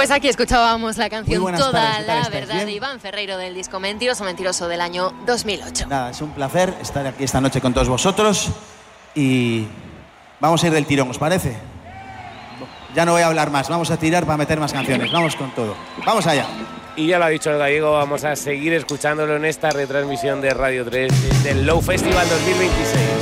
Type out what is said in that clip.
Pues aquí escuchábamos la canción Toda tardes, la ¿estáis verdad bien? de Iván Ferreiro del disco Mentiroso, Mentiroso del año 2008. Nada, es un placer estar aquí esta noche con todos vosotros y vamos a ir del tirón, ¿os parece? Ya no voy a hablar más, vamos a tirar para meter más canciones, vamos con todo. ¡Vamos allá! Y ya lo ha dicho el gallego, vamos a seguir escuchándolo en esta retransmisión de Radio 3 del Low Festival 2026.